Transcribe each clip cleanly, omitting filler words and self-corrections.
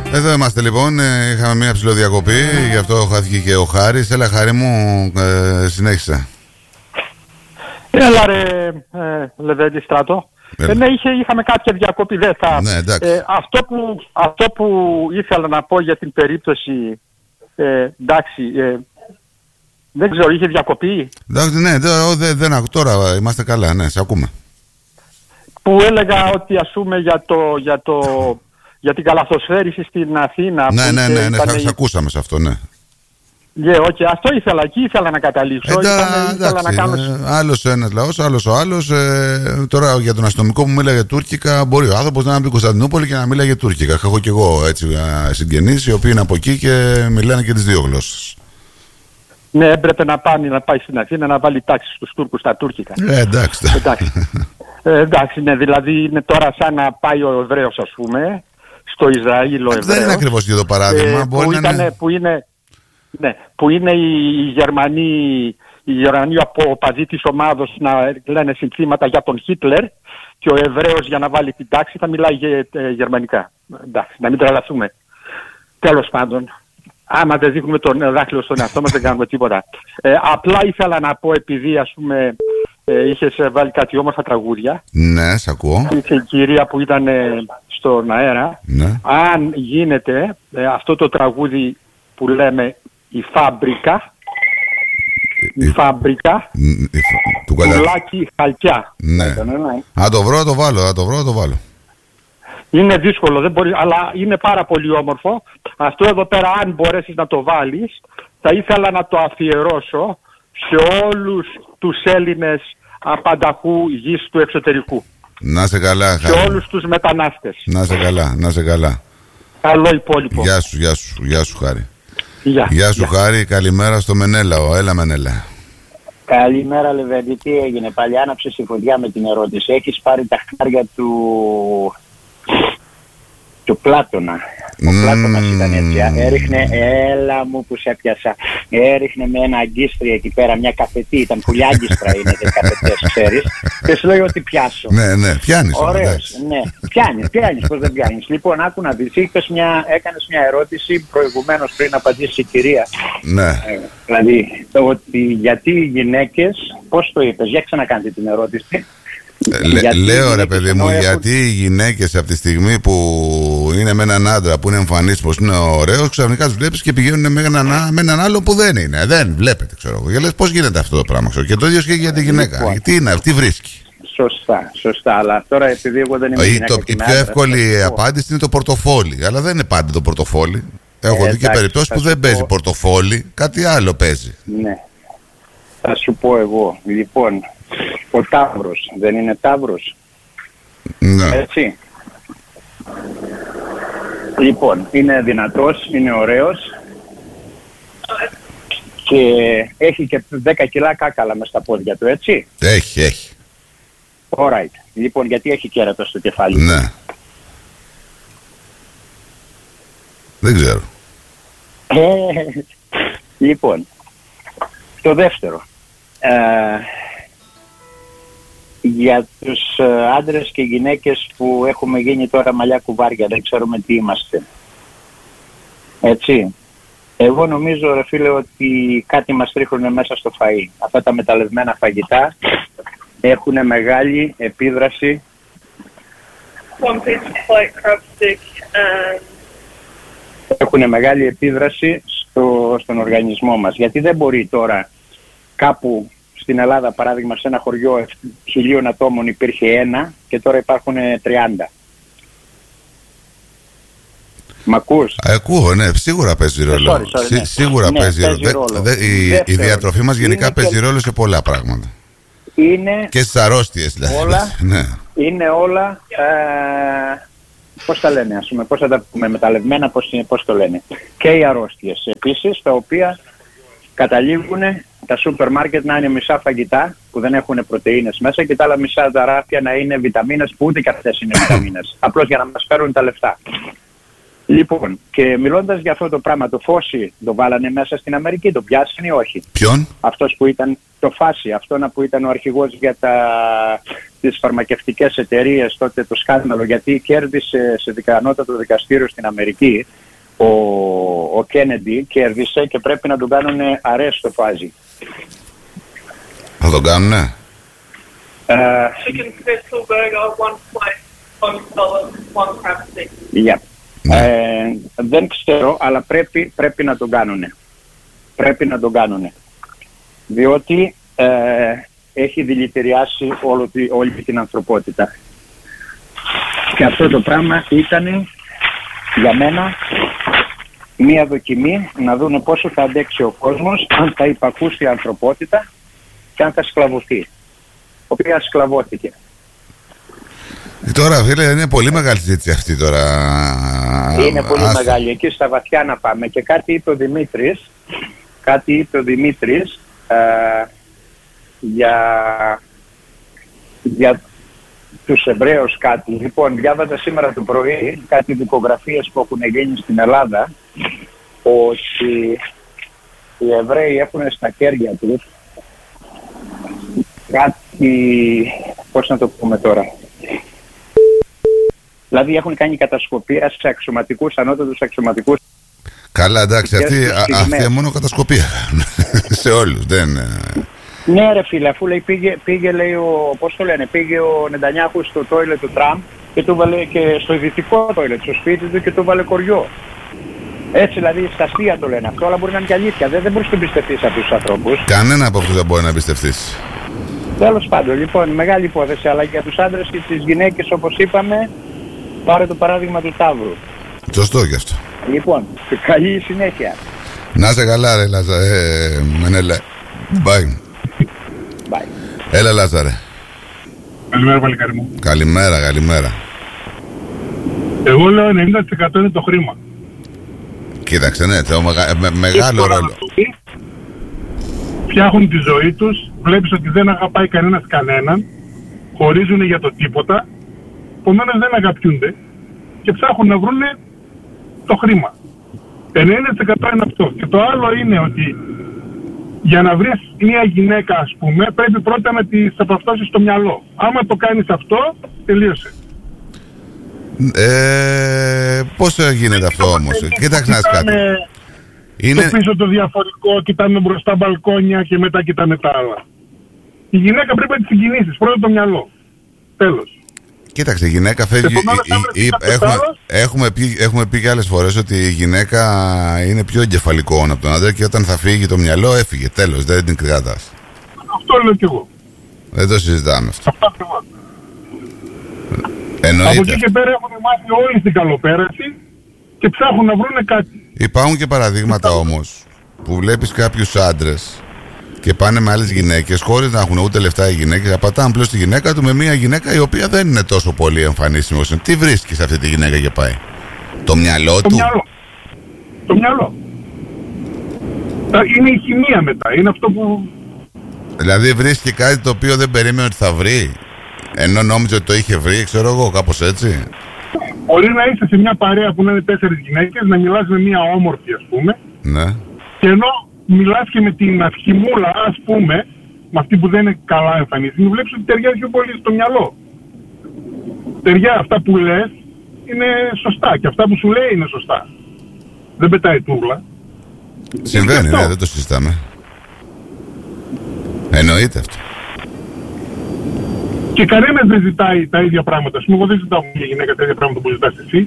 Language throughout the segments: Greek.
Εδώ είμαστε λοιπόν, είχαμε μια ψηλοδιακοπή, γι' αυτό χάθηκε και ο Χάρης. Έλα Χάρη μου, συνέχισε. Έλα ρε Λεβέντη Στράτο. Ναι, είχαμε κάποια διακοπή, δεν θα... Ναι, αυτό που ήθελα να πω για την περίπτωση, εντάξει, δεν ξέρω, είχε διακοπή. Ναι, δεν τώρα είμαστε καλά, ναι, σε ακούμε. Που έλεγα ότι ας πούμε για την καλαθοσφαίριση στην Αθήνα. Ναι, θα ακούσαμε σε αυτό, ναι. Okay, αυτό ήθελα να καταλήξω. Ήθελα να κάνω... Άλλος ένας λαός, άλλος ο άλλος. Τώρα για τον αστυνομικό που μίλαγε τουρκικά, μπορεί ο άνθρωπος να είναι από την Κωνσταντινούπολη και να μίλαγε τουρκικά. Έχω και εγώ έτσι συγγενείς οι οποίοι είναι από εκεί και μιλάνε και τις δύο γλώσσες. Ναι, έπρεπε να πάει στην Αθήνα να βάλει τάξη στους Τούρκους στα τουρκικά. Εντάξει. Εντάξει, ναι, δηλαδή είναι τώρα σαν να πάει ο Εβραίος, ας πούμε, στο Ισραήλ ο Εβραίος. Δεν είναι ακριβώς και το παράδειγμα. Που είναι οι Γερμανοί οπαδοί της ομάδος να λένε συνθήματα για τον Χίτλερ και ο Εβραίος για να βάλει την τάξη θα μιλάει γερμανικά. Εντάξει, να μην τρελαθούμε. Τέλος πάντων, άμα δεν δείχνουμε τον δάχτυλο στον εαυτό μας δεν κάνουμε τίποτα. Απλά ήθελα να πω, επειδή ας πούμε είχες βάλει κάτι όμορφα τραγούδια. Ναι, σ' ακούω. Είχε η κυρία που ήταν στον αέρα. Ναι. Αν γίνεται αυτό το τραγούδι που λέμε η φάμπρικα, πουλάκι χαλκιά. Ναι. Αν το βρω, θα το βάλω. Είναι δύσκολο, δεν μπορεί, αλλά είναι πάρα πολύ όμορφο. Αυτό εδώ πέρα, αν μπορέσεις να το βάλεις, θα ήθελα να το αφιερώσω σε όλους τους Έλληνες απανταχού γης του εξωτερικού. Να σε καλά, σε όλους τους μετανάστες. Να σε καλά. Καλό υπόλοιπο. Γεια σου Χάρη. Γεια σου Χάρη, καλημέρα στο Μενέλαο. Έλα Μενέλα. Καλημέρα Λεβέντη, τι έγινε? Πάλι άναψες η φωτιά με την ερώτηση. Έχεις πάρει τα χάρια του Πλάτωνα. Ο Πλάτωνας ήταν έτσι. Έριχνε, έλα μου που σε πιάσα. Έριχνε με ένα αγκίστρι εκεί πέρα, μια καφετή. Ήταν πουλιά αγκίστρα είναι και καφετές, ξέρεις. Και σου λέει ότι πιάσω. Ναι, πιάνεις. Ωραίος, ναι. Πιάνεις, πώς δεν πιάνεις. Λοιπόν, άκου να δεις. Έκανες μια ερώτηση προηγουμένως πριν απαντήσει η κυρία. Ναι. Δηλαδή, ότι γιατί οι γυναίκες, πώς το είπες, για ξανακάντε την ερώτηση. Λέω ρε παιδί μου, γιατί οι γυναίκες από τη στιγμή που είναι με έναν άντρα που είναι εμφανής πως είναι ωραίος, ξαφνικά τους βλέπεις και πηγαίνουν με έναν άλλο που δεν είναι. Δεν βλέπετε, ξέρω εγώ. Και λες πώς γίνεται αυτό το πράγμα, ξέρω. Και το ίδιο και για τη γυναίκα. Τι είναι, τι βρίσκει. Σωστά. Αλλά τώρα επειδή εγώ δεν είμαι γυναίκα. Η πιο εύκολη απάντηση είναι το πορτοφόλι. Αλλά δεν είναι πάντα το πορτοφόλι. Έχω δει και περιπτώσεις που δεν παίζει πορτοφόλι, κάτι άλλο παίζει. Ναι. Θα σου πω εγώ. Λοιπόν. Ο Ταύρος, δεν είναι Ταύρος? Ναι. Έτσι. Λοιπόν, είναι δυνατός, είναι ωραίος και έχει και 10 κιλά κάκαλα μες στα πόδια του, έτσι. Έχει. Alright. Λοιπόν, γιατί έχει κέρατο στο κεφάλι? Ναι. Δεν ξέρω. Λοιπόν, το δεύτερο. Για τους άντρες και γυναίκες που έχουμε γίνει τώρα μαλλιά κουβάρια, δεν ξέρουμε τι είμαστε. Έτσι. Εγώ νομίζω ρε φίλε ότι κάτι μας ρίχνουν μέσα στο φαΐ. Αυτά τα μεταλλευμένα φαγητά έχουν μεγάλη επίδραση. Έχουν μεγάλη επίδραση στον οργανισμό μας. Γιατί δεν μπορεί τώρα κάπου στην Ελλάδα, παράδειγμα, σε ένα χωριό 1.000 ατόμων υπήρχε ένα και τώρα υπάρχουν 30. Μ' ακούς? Ακούω, ναι, σίγουρα παίζει ρόλο. Σίγουρα παίζει ρόλο. Η διατροφή μας γενικά παίζει ρόλο σε πολλά πράγματα. Είναι και στις αρρώστιες δηλαδή. Όλα, ναι. Είναι όλα, πώς τα λένε, ας πούμε, πώς θα τα πούμε, μεταλλευμένα, πώς το λένε. Και οι αρρώστιες επίσης, τα οποία καταλήγουν τα σούπερ μάρκετ να είναι μισά φαγητά που δεν έχουν πρωτεΐνες μέσα και τα άλλα μισά τα ράφια να είναι βιταμίνες που ούτε και αυτές είναι βιταμίνες. Απλώς για να μας φέρουν τα λεφτά. Λοιπόν, και μιλώντας για αυτό το πράγμα, το Φώση το βάλανε μέσα στην Αμερική, το πιάσανε ή όχι? Ποιον? Αυτός που ήταν, το Φάση, αυτόν που ήταν ο αρχηγός για τις φαρμακευτικές εταιρείες, τότε το σκάνδαλο, γιατί κέρδισε σε ανώτατο δικαστήριο στην Αμερική ο Κέννεντι, κέρδισε και πρέπει να τον κάνουν αρέστο φάζι. Θα τον κάνουνε? Δεν ξέρω, αλλά πρέπει να τον κάνουνε. Πρέπει να τον κάνουνε. Διότι έχει δηλητηριάσει όλη την ανθρωπότητα. Και αυτό το πράγμα ήταν για μένα μία δοκιμή να δούνε πόσο θα αντέξει ο κόσμος, αν θα υπακούσει η ανθρωπότητα και αν θα σκλαβωθεί. Ο οποίος σκλαβώθηκε. Τώρα φίλε, είναι πολύ μεγάλη συζήτηση αυτή τώρα. Είναι πολύ μεγάλη, εκεί στα βαθιά να πάμε. Και κάτι είπε ο Δημήτρης, για τους Εβραίους κάτι. Λοιπόν, διάβαζα σήμερα το πρωί κάτι δικογραφίες που έχουν γίνει στην Ελλάδα, ότι οι Εβραίοι έχουν στα χέρια τους κάτι, πώς να το πούμε τώρα, δηλαδή έχουν κάνει κατασκοπία σε αξιωματικούς, ανώτατους αξιωματικούς. Καλά, εντάξει, αυτή μόνο κατασκοπία σε όλους, δεν... Ναι ρε φίλε, αφού λέει, πήγε λέει πήγε ο Νετανιάχου στο τόιλετ του Τραμπ και του βάλε και στο δυτικό τόιλετ, στο σπίτι του, και του βάλε κοριό. Έτσι δηλαδή, στα αστεία το λένε αυτό, αλλά μπορεί να είναι και αλήθεια. Δεν μπορείς να εμπιστευτείς αυτούς τους ανθρώπους. Κανένα από αυτούς δεν μπορεί να εμπιστευτείς. Τέλος πάντων, λοιπόν, μεγάλη υπόθεση, αλλά για τους άντρες και τις γυναίκες, όπως είπαμε, πάρε το παράδειγμα του Ταύρου. Σωστό γι' αυτό. Λοιπόν, καλή συνέχεια. Να είσαι καλά ρε Λάζαρε, Μενέλε. Bye. Bye. Έλα Λάζαρε. Καλημέρα παλικάρι μου. Καλημέρα. Εγώ λέω 90% είναι το χρήμα. Κοίταξε, ναι, μεγάλο ρόλο. Φτιάχνουν τη ζωή τους, βλέπεις ότι δεν αγαπάει κανένας κανέναν, χωρίζουν για το τίποτα, επομένως δεν αγαπιούνται και ψάχνουν να βρούνε το χρήμα. 90% είναι αυτό. Και το άλλο είναι ότι για να βρεις μια γυναίκα, ας πούμε, πρέπει πρώτα να της απαυτώσεις στο μυαλό. Άμα το κάνεις αυτό, τελείωσε. Πώς γίνεται αυτό όμως? Κοίταξε να δεις κάτι. Είναι... Το πίσω το διαφορικό, κοιτάμε μπροστά μπαλκόνια και μετά κοιτάμε τα άλλα. Η γυναίκα πρέπει να τη συγκινήσεις, πρώτα το μυαλό. Τέλος. Κοίταξε, η γυναίκα φεύγει. Έχουμε πει και άλλες φορές ότι η γυναίκα είναι πιο εγκεφαλικό από τον άντρα και όταν θα φύγει το μυαλό, έφυγε. Τέλος, δεν την κρατάς. Αυτό λέω κι εγώ. Δεν το συζητάμε αυτό. Αυτό ακριβώς. Εννοείται. Από εκεί και πέρα έχουν μάθει όλοι στην καλοπέραση και ψάχνουν να βρουν κάτι. Υπάρχουν και παραδείγματα όμως που βλέπεις κάποιους άντρες και πάνε με άλλες γυναίκες χωρίς να έχουν ούτε λεφτά οι γυναίκες. Απατάνε απλώς τη γυναίκα του με μια γυναίκα η οποία δεν είναι τόσο πολύ εμφανίσιμη. Τι βρίσκει σε αυτή τη γυναίκα και πάει? Το μυαλό του. Το μυαλό. Είναι η χημεία μετά. Είναι αυτό που. Δηλαδή βρίσκει κάτι το οποίο δεν περίμενε ότι θα βρει. Ενώ νόμιζε ότι το είχε βρει, ξέρω εγώ, κάπως έτσι. Μπορεί να είσαι σε μια παρέα που είναι 4 γυναίκες, να μιλάς με μια όμορφη, ας πούμε. Ναι. Και ενώ μιλάς και με την αυχημούλα, ας πούμε, με αυτή που δεν είναι καλά εμφανίσιμη, βλέπεις ότι ταιριάζει πιο πολύ στο μυαλό. Ταιριά, αυτά που λες είναι σωστά και αυτά που σου λέει είναι σωστά. Δεν πετάει τούρλα. Συμβαίνει, ναι, δεν το συζητάμε. Εννοείται αυτό. Και κανένας δεν ζητάει τα ίδια πράγματα. Ας πούμε, εγώ δεν ζητάω μια γυναίκα τα ίδια πράγματα που ζητάς εσύ.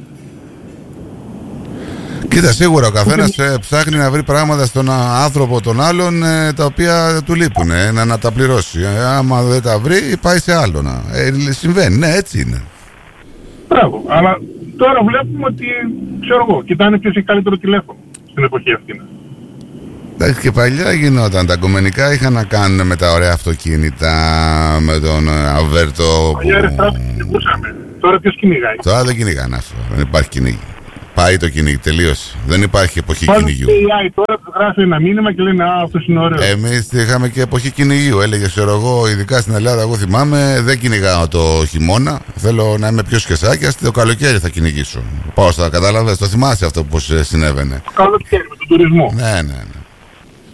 Κοίτα, σίγουρα ο καθένας ψάχνει να βρει πράγματα στον άνθρωπο των άλλων τα οποία του λείπουν, να τα πληρώσει. Άμα δεν τα βρει, πάει σε άλλο. Συμβαίνει, ναι, έτσι είναι. Μπράβο, αλλά τώρα βλέπουμε ότι, ξέρω εγώ, κοιτάνε ποιος έχει καλύτερο τηλέφωνο στην εποχή αυτή. Εντάξει, και παλιά γινόταν. Τα κομμενικά είχαν να κάνουν με τα ωραία αυτοκίνητα, με τον Αβέρτο. Παλιά ρεστά κυνηγούσαμε. Τώρα ποιος κυνηγάει? Τώρα δεν κυνηγάνε αυτό. Δεν υπάρχει κυνήγι. Πάει το κυνήγι, τελείωσε. Δεν υπάρχει εποχή κυνηγιού. Τώρα του γράφει ένα μήνυμα και λένε «Α, αυτός είναι ωραίος». Εμείς είχαμε και εποχή κυνηγιού. Έλεγε, ξέρω εγώ, ειδικά στην Ελλάδα, εγώ θυμάμαι, δεν κυνηγάω το χειμώνα. Θέλω να είμαι πιο σκεσάκια, το καλοκαίρι θα κυνηγήσω. Πάω στα, κατάλαβες, το θυμάσαι αυτό πώς συνέβαινε? Το καλοκαίρι με τον τουρισμό. Ναι.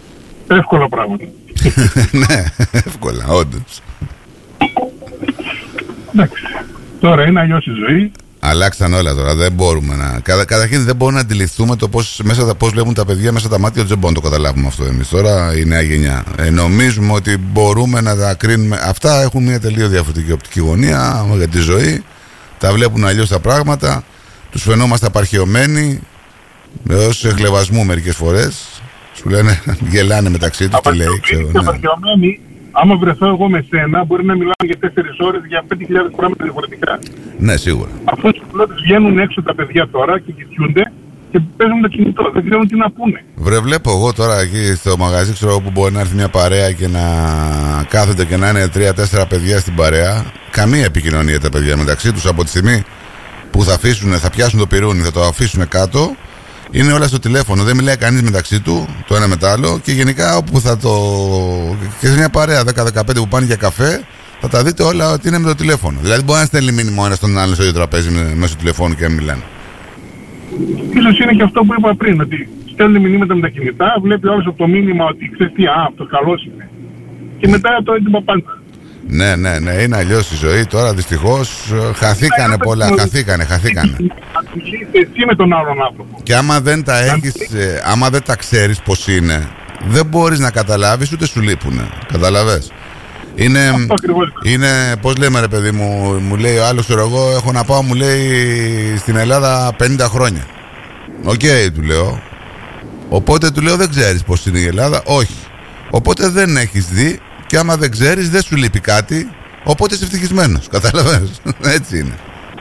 Εύκολα πράγματα. Ναι, εύκολα, όντως. Εντάξει. Τώρα είναι αλλιώς η ζωή. Αλλάξαν όλα τώρα. Δεν μπορούμε να. Καταρχήν δεν μπορούμε να αντιληφθούμε το πώς βλέπουν τα παιδιά μέσα τα μάτια. Δεν μπορούμε να το καταλάβουμε αυτό εμείς. Τώρα η νέα γενιά. Νομίζουμε ότι μπορούμε να τα κρίνουμε. Αυτά έχουν μια τελείως διαφορετική οπτική γωνία για τη ζωή. Τα βλέπουν αλλιώς τα πράγματα. Τους φαινόμαστε απαρχαιωμένοι. Έως χλευασμού μερικές φορές. Σου λένε, γελάνε μεταξύ τους. Τι λέει, ξέρω. Απαρχαιωμένοι. Άμα βρεθώ εγώ με σένα, μπορεί να μιλάμε για 4 ώρες για 5.000 πράγματα διαφορετικά. Ναι, σίγουρα. Αφού βγαίνουν έξω τα παιδιά τώρα και κοιτιούνται και παίζουν το κινητό, δεν ξέρουν τι να πούνε. Βρε, βλέπω εγώ τώρα εκεί στο μαγαζί, ξέρω που μπορεί να έρθει μια παρέα και να κάθεται και να είναι 3-4 παιδιά στην παρέα. Καμία επικοινωνία τα παιδιά μεταξύ τους από τη στιγμή που θα πιάσουν το πυρούνι, θα το αφήσουν κάτω. Είναι όλα στο τηλέφωνο, δεν μιλάει κανείς μεταξύ του, το ένα με το άλλο. Και γενικά όπου και σε μια παρέα 10-15 που πάνε για καφέ, θα τα δείτε όλα ότι είναι με το τηλέφωνο. Δηλαδή μπορεί να στέλνει μήνυμα ο ένας στον άλλον στο ίδιο τραπέζι μέσω του τηλεφώνου και να μιλάνε. Ίσως είναι και αυτό που είπα πριν, ότι στέλνει μηνύματα με τα κινητά, βλέπει όλος από το μήνυμα ότι ξέρει τι, αυτό καλός είναι. Και μετά το έτοιμο πάντα. Ναι, είναι αλλιώς η ζωή τώρα, δυστυχώς. Χαθήκανε πολλά, χαθήκανε. Εσύ με τον άλλον άνθρωπο. Και άμα δεν τα έχεις, άμα δεν τα ξέρεις πως είναι, δεν μπορείς να καταλάβεις ούτε σου λείπουνε. Καταλαβες. Είναι, πώς λέμε ρε παιδί μου λέει ο άλλος, εγώ έχω να πάω, μου λέει, στην Ελλάδα 50 χρόνια. Οκ, του λέω. Οπότε του λέω, δεν ξέρεις πως είναι η Ελλάδα. Όχι. Οπότε δεν έχεις δει. Και άμα δεν ξέρεις, δεν σου λείπει κάτι. Οπότε είσαι ευτυχισμένος. Καταλαβαίνεις. Έτσι είναι.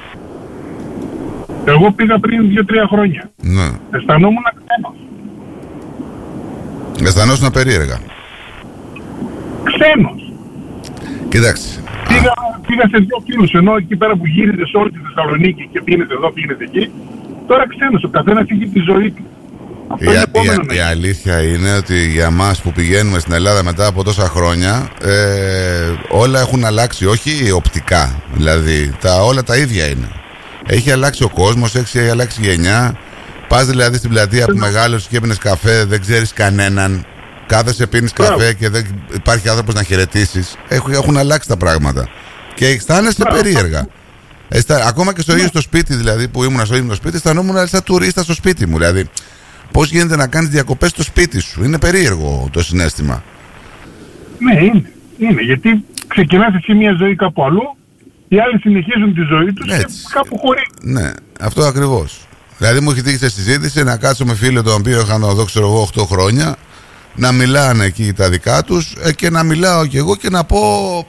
Εγώ πήγα πριν 2-3 χρόνια. Ναι. Αισθανόμουν ξένος. Αισθανόσουν περίεργα. Ξένος. Κοιτάξτε. Πήγα σε 2 φίλους, ενώ εκεί πέρα που γύριζε σε όλη τη Θεσσαλονίκη και πήγαινε εδώ, πήγαινε εκεί. Τώρα ξένος. Ο καθένας έχει τη ζωή του. Η αλήθεια είναι ότι για μας που πηγαίνουμε στην Ελλάδα μετά από τόσα χρόνια, όλα έχουν αλλάξει, όχι οπτικά, δηλαδή όλα τα ίδια είναι. Έχει αλλάξει ο κόσμος, έχει αλλάξει η γενιά. Πας δηλαδή στην πλατεία που μεγάλωσες και έπινες καφέ, δεν ξέρεις κανέναν. Κάθεσαι, πίνεις καφέ και δεν υπάρχει άνθρωπος να χαιρετήσεις. Έχουν αλλάξει τα πράγματα και αισθάνεσαι περίεργα. Ακόμα και στο ίδιο στο σπίτι, δηλαδή που ήμουν στο ίδιο σπίτι, αισθανόμουν σαν τουρίστα στο σπίτι μου. Δηλαδή, πώς γίνεται να κάνεις διακοπές στο σπίτι σου? Είναι περίεργο το συναίσθημα. Ναι, είναι. Γιατί ξεκινάς εσύ μια ζωή κάπου αλλού, οι άλλοι συνεχίζουν τη ζωή τους και κάπου χωρί. Ναι, αυτό ακριβώς. Δηλαδή μου έχει τύχει σε συζήτηση να κάτσω με φίλο τον οποίο είχα εδώ, ξέρω εγώ, 8 χρόνια, να μιλάνε εκεί τα δικά τους και να μιλάω κι εγώ και να πω.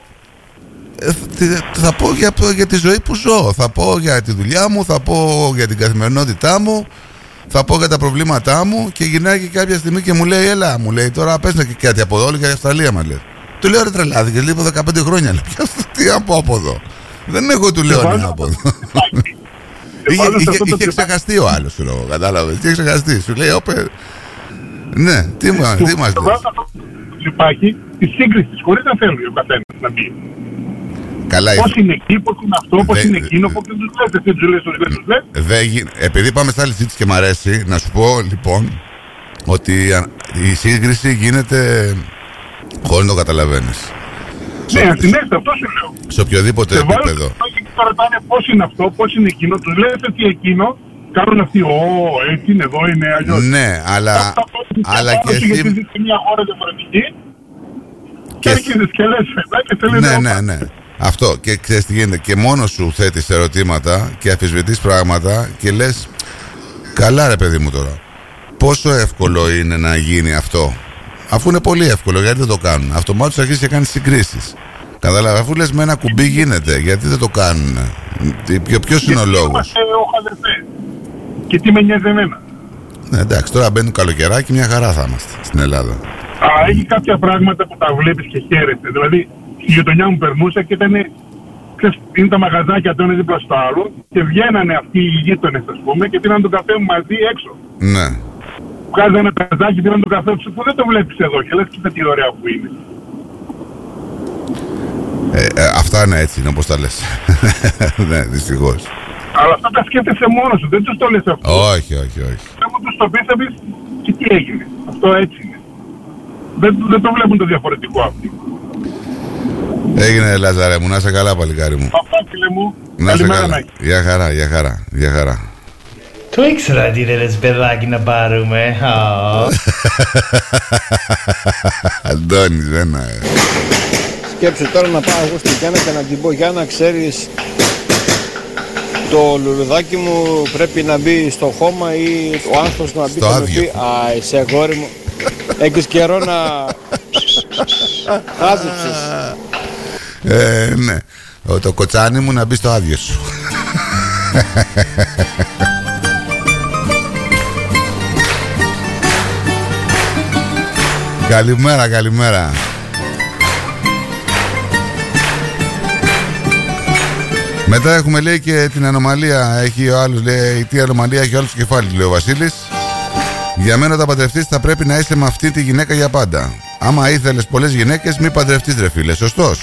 Θα πω για τη ζωή που ζω, θα πω για τη δουλειά μου, θα πω για την καθημερινότητά μου, θα πω για τα προβλήματά μου. Και γυρνάει και κάποια στιγμή και μου λέει, έλα, μου λέει, τώρα πες να και κάτι από εδώ, όλη και η Αυστραλία μας λέει. Του λέω, ρε τρελάδικες, λίγο 15 χρόνια, λέει, τι να πω από εδώ? Δεν έχω, του λέω, να από εδώ. Είχε ξεχαστεί ο άλλος, σου λέω, κατάλαβες, είχε ξεχαστεί, σου λέει, όπε. Ναι, τι μας λέει. Υπάρχει τη σύγκριση, χωρίς να θέλει ο καθένας να μπει. Πώς είναι εκεί, πώς είναι αυτό, πώς είναι εκείνο, πώς δεν τους λες, εσύ τους λες. Επειδή πάμε σε άλλη συζήτηση και μ' αρέσει, να σου πω λοιπόν ότι η σύγκριση γίνεται χωρίς να το καταλαβαίνεις. Ναι, αστυνέστε, αυτό σου λέω. Σε οποιοδήποτε επίπεδο. Και ρωτάνε πώς είναι αυτό, πώς είναι εκείνο, τους λες ότι εκείνο, κάνουν αυτοί, έτσι είναι, εδώ είναι, αλλιώς. Ναι, αλλά και εσύ. Γιατί ζει σε μια χώρα διαφορετική και έρχεσαι και λες φετά και θέλει να. Ναι. Αυτό, και ξέρεις τι γίνεται, και μόνος σου θέτεις ερωτήματα και αφισβητείς πράγματα και λες, καλά ρε παιδί μου τώρα, πόσο εύκολο είναι να γίνει αυτό? Αφού είναι πολύ εύκολο, γιατί δεν το κάνουν? Αυτομάτως αρχίζεις και κάνεις συγκρίσεις. Κατάλαβα, αφού λες με ένα κουμπί γίνεται, γιατί δεν το κάνουν? Ποιος είναι ο λόγος? Είμαστε οχαδερφές. Και τι με νοιάζει εμένα? Ναι, εντάξει, τώρα μπαίνουν καλοκαιράκι, μια χαρά θα είμαστε στην Ελλάδα. Αλλά έχει κάποια πράγματα που τα βλέπεις και χαίρεσαι. Δηλαδή, στη γειτονιά μου περνούσα και είναι τα μαγαζάκια το ένα δίπλα στο άλλο και βγαίνανε αυτοί οι γείτονες, ας πούμε, και πήραν τον καφέ μου μαζί έξω. Ναι. Βγάζανε ένα ταζάκι, πήραν τον καφέ του που δεν το βλέπεις εδώ και λες, κοίτα τι ωραία που είναι. Αυτά είναι έτσι, είναι όπως τα λες. Ναι, δυστυχώς. Αλλά αυτά τα σκέφτεσαι μόνος σου, δεν τους το λες αυτό. Όχι. Άμα τους το πεις, θα πεις και τι έγινε. Αυτό έτσι είναι. Δεν το βλέπουν το διαφορετικό αυτοί. Έγινε, Λάζαρε μου, να είσαι καλά, παλικάρι μου. Παπά, φίλε μου. Να είσαι καλά. Γεια χαρά, γεια χαρά, γεια χαρά. Το ήξερα τι λες, παιδάκι, να πάρουμε. Αντώνης, βένα. Σκέψου τώρα να πάω εγώ στην Γιάννα και να την πω, Γιάννα, ξέρεις, το λουλουδάκι μου πρέπει να μπει στο χώμα ή ο άνθρωπος να μπει στο άδειο. Α, εσύ αγόρι μου, έχεις καιρό να χάζεψες. Ναι, το κοτσάνι μου να μπει στο άδειο σου. Καλημέρα, καλημέρα. Μετά έχουμε, λέει, και την ανομαλία. Έχει ο άλλος, λέει, τι ανομαλία έχει ο άλλος στο κεφάλι, λέει ο Βασίλης. Για μένα, όταν παντρευτείς θα πρέπει να είσαι με αυτή τη γυναίκα για πάντα. Άμα ήθελες πολλές γυναίκες, μη παντρευτείς, ρε φίλε. Σωστός.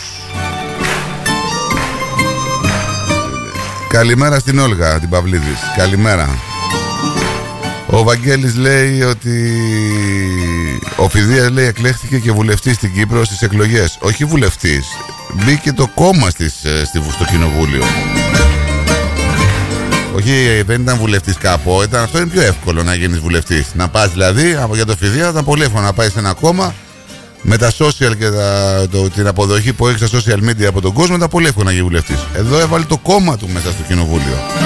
Καλημέρα στην Όλγα, την Παυλίδης. Καλημέρα. Ο Βαγγέλης λέει ότι ο Φιδίας, λέει, εκλέχθηκε και βουλευτής στην Κύπρο στις εκλογές. Όχι βουλευτής, μπήκε το κόμμα στο κοινοβούλιο. Όχι, δεν ήταν βουλευτής κάπου. Αυτό είναι πιο εύκολο να γίνεις βουλευτής. Να πας δηλαδή, για το Φιδία ήταν πολύ εύκολο να πάει σε ένα κόμμα. Με τα social και την αποδοχή που έχει στα social media από τον κόσμο ήταν πολύ εύκολο να γίνει βουλευτής. Εδώ έβαλε το κόμμα του μέσα στο κοινοβούλιο.